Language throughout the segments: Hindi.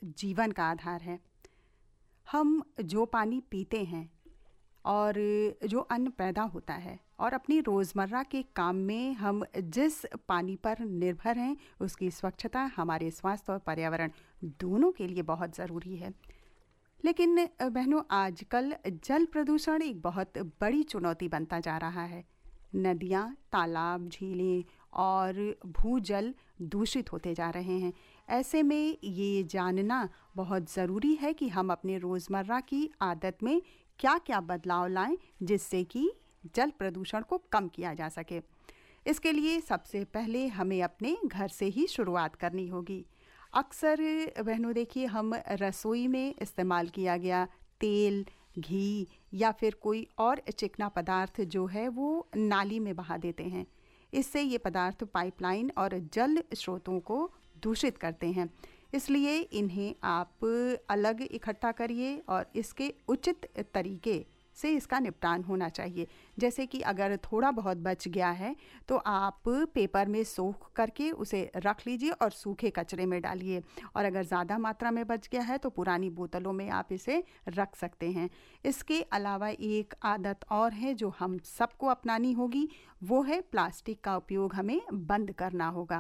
जीवन का आधार है। हम जो पानी पीते हैं और जो अन्न पैदा होता है और अपनी रोज़मर्रा के काम में हम जिस पानी पर निर्भर हैं, उसकी स्वच्छता हमारे स्वास्थ्य और पर्यावरण दोनों के लिए बहुत ज़रूरी है। लेकिन बहनों, आजकल जल प्रदूषण एक बहुत बड़ी चुनौती बनता जा रहा है। नदियाँ, तालाब, झीलें और भूजल दूषित होते जा रहे हैं। ऐसे में ये जानना बहुत ज़रूरी है कि हम अपने रोज़मर्रा की आदत में क्या-क्या बदलाव लाएं, जिससे कि जल प्रदूषण को कम किया जा सके। इसके लिए सबसे पहले हमें अपने घर से ही शुरुआत करनी होगी। अक्सर बहनों देखिए, हम रसोई में इस्तेमाल किया गया तेल, घी या फिर कोई और चिकना पदार्थ जो है वो नाली में बहा देते हैं। इससे ये पदार्थ पाइपलाइन और जल स्रोतों को दूषित करते हैं। इसलिए इन्हें आप अलग इकट्ठा करिए और इसके उचित तरीके से इसका निपटान होना चाहिए। जैसे कि अगर थोड़ा बहुत बच गया है तो आप पेपर में सोख करके उसे रख लीजिए और सूखे कचरे में डालिए, और अगर ज़्यादा मात्रा में बच गया है तो पुरानी बोतलों में आप इसे रख सकते हैं। इसके अलावा एक आदत और है जो हम सबको अपनानी होगी, वो है प्लास्टिक का उपयोग हमें बंद करना होगा।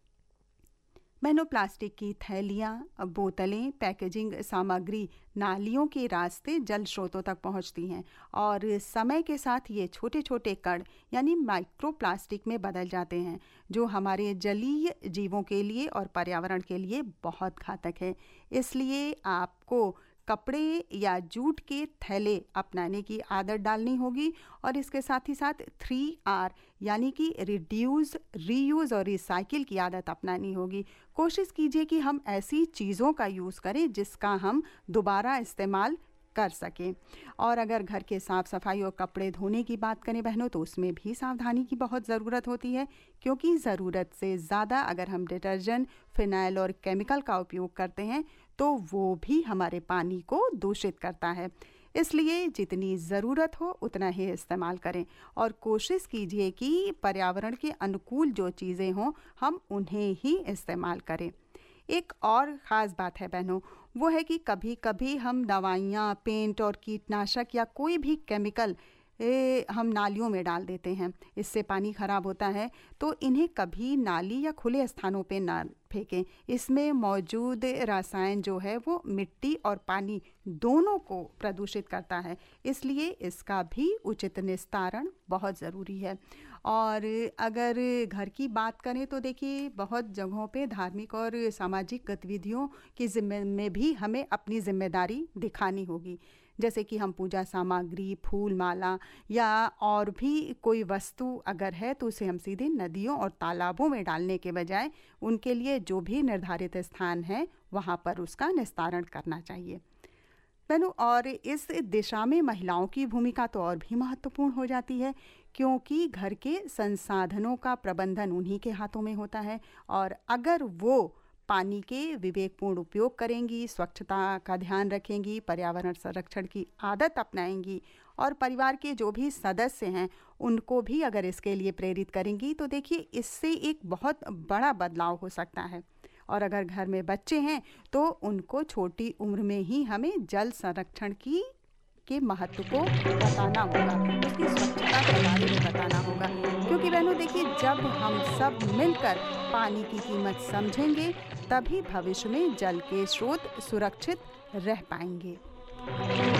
बहनों, प्लास्टिक की थैलियाँ, बोतलें, पैकेजिंग सामग्री नालियों के रास्ते जल स्रोतों तक पहुंचती हैं और समय के साथ ये छोटे छोटे कण यानी माइक्रो प्लास्टिक में बदल जाते हैं, जो हमारे जलीय जीवों के लिए और पर्यावरण के लिए बहुत घातक है। इसलिए आपको कपड़े या जूट के थैले अपनाने की आदत डालनी होगी और इसके साथ ही साथ 3R यानी कि रिड्यूस, रीयूज़ और रिसाइकिल की आदत अपनानी होगी। कोशिश कीजिए कि हम ऐसी चीज़ों का यूज़ करें जिसका हम दोबारा इस्तेमाल कर सकें। और अगर घर के साफ़ सफाई और कपड़े धोने की बात करें बहनों, तो उसमें भी सावधानी की बहुत ज़रूरत होती है, क्योंकि ज़रूरत से ज़्यादा अगर हम डिटर्जेंट, फिनाइल और केमिकल का उपयोग करते हैं तो वो भी हमारे पानी को दूषित करता है। इसलिए जितनी ज़रूरत हो उतना ही इस्तेमाल करें और कोशिश कीजिए कि पर्यावरण के अनुकूल जो चीज़ें हों हम उन्हें ही इस्तेमाल करें। एक और ख़ास बात है बहनों, वो है कि कभी कभी हम दवाइयाँ, पेंट और कीटनाशक या कोई भी केमिकल हम नालियों में डाल देते हैं। इससे पानी खराब होता है, तो इन्हें कभी नाली या खुले स्थानों पे ना फेंकें। इसमें मौजूद रसायन जो है वो मिट्टी और पानी दोनों को प्रदूषित करता है, इसलिए इसका भी उचित निस्तारण बहुत ज़रूरी है। और अगर घर की बात करें तो देखिए, बहुत जगहों पे धार्मिक और सामाजिक गतिविधियों की जिम्मे में भी हमें अपनी जिम्मेदारी दिखानी होगी। जैसे कि हम पूजा सामग्री, फूल माला या और भी कोई वस्तु अगर है तो उसे हम सीधे नदियों और तालाबों में डालने के बजाय उनके लिए जो भी निर्धारित स्थान है वहाँ पर उसका निस्तारण करना चाहिए बहनों। और इस दिशा में महिलाओं की भूमिका तो और भी महत्वपूर्ण हो जाती है, क्योंकि घर के संसाधनों का प्रबंधन उन्हीं के हाथों में होता है, और अगर वो पानी के विवेकपूर्ण उपयोग करेंगी, स्वच्छता का ध्यान रखेंगी, पर्यावरण संरक्षण की आदत अपनाएंगी और परिवार के जो भी सदस्य हैं उनको भी अगर इसके लिए प्रेरित करेंगी, तो देखिए इससे एक बहुत बड़ा बदलाव हो सकता है। और अगर घर में बच्चे हैं तो उनको छोटी उम्र में ही हमें जल संरक्षण के महत्व को बताना होगा, उसकी स्वच्छता के बारे में बताना होगा, क्योंकि बहनों देखिए, जब हम सब मिलकर पानी की कीमत समझेंगे तभी भविष्य में जल के स्रोत सुरक्षित रह पाएंगे।